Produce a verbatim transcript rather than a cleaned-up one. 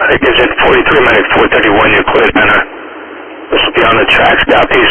Traffic is at forty-three minute four thirty-one Euclid, and uh, this will be on the tracks. Southeast